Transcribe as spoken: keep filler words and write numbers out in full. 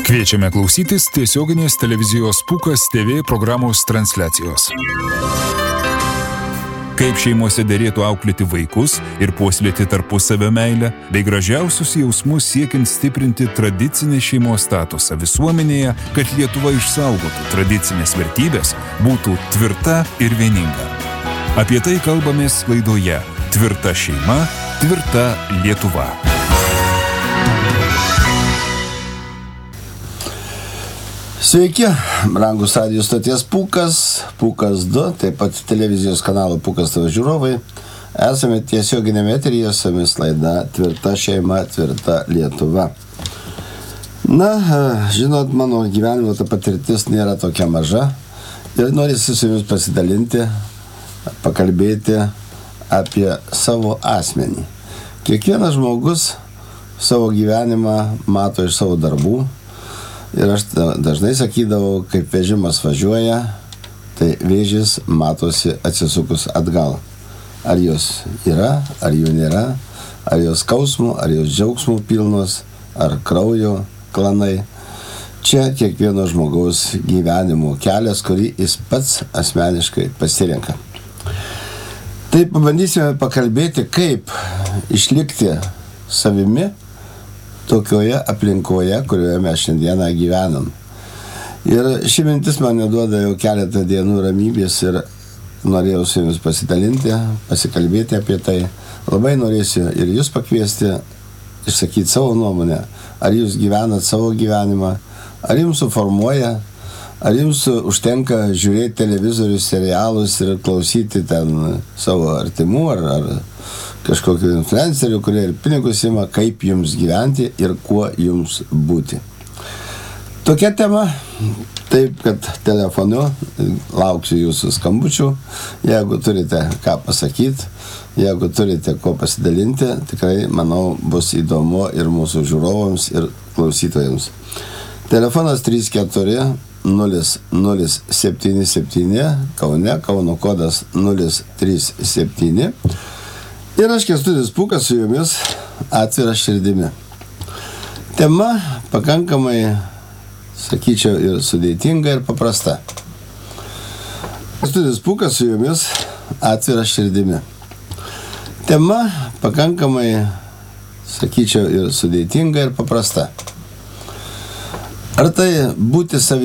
Kviečiame klausytis tiesioginės televizijos Pūkas T V programos transliacijos. Kaip šeimose derėtų auklėti vaikus ir puoselėti tarpusavio meilę, bei gražiausius jausmus siekiant stiprinti tradicinį šeimos statusą visuomenėje, kad Lietuva išsaugotų tradicinės vertybės, būtų tvirta ir vieninga. Apie tai kalbamės laidoje Tvirta šeima, tvirta Lietuva. Sveiki, brangus radijo stoties Pūkas, Pūkas du, taip pat televizijos kanalo Pūkas T V žiūrovai. Esame tiesioginėme eteryje, su jumis laida Tvirta šeima, tvirta Lietuva. Na, žinot, mano gyvenimo ta patirtis nėra tokia maža ir norisi su jumis pasidalinti, pakalbėti apie savo asmenį. Kiekvienas žmogus savo gyvenimą mato iš savo darbų. Ir aš dažnai sakydavau, kaip vežimas važiuoja, tai vėžis matosi atsisukus atgal. Ar jos yra, ar jų nėra, ar jos skausmų, ar jos džiaugsmų pilnos, ar kraujo klanai. Čia kiekvieno žmogaus gyvenimo kelias, kurį jis pats asmeniškai pasirenka. Tai pabandysime pakalbėti, kaip išlikti savimi tokioje aplinkoje, kurioje mes šiandieną gyvenam. Ir ši mintis man neduoda jau keletą dienų ramybės ir norėjau su jumis pasidalinti, pasikalbėti apie tai. Labai norėsiu ir jūs pakviesti, išsakyti savo nuomonę. Ar jūs gyvenat savo gyvenimą, ar jums suformuoja, ar jums užtenka žiūrėti televizorius, serialus ir klausyti ten savo artimų ar, ar kažkokių influencerių, kurie ir pinigus ima, kaip jums gyventi ir kuo jums būti. Tokia tema, taip kad telefonu lauksiu jūsų skambučių, jeigu turite ką pasakyti, jeigu turite ko pasidalinti, tikrai, manau, bus įdomu ir mūsų žiūrovams ir klausytojams. Telefonas trys keturi nulis nulis septyni septyni, Kaune, Kauno kodas nulis trys septyni. Ir aš Kęstutis Pūkas su jumis atvira širdimi. Tema pakankamai, sakyčiau, ir sudėtinga ir paprasta. Kęstutis Pūkas su jumis atvira širdimi. Tema pakankamai, sakyčiau, ir sudėtinga ir paprasta. Ar tai būti savimi?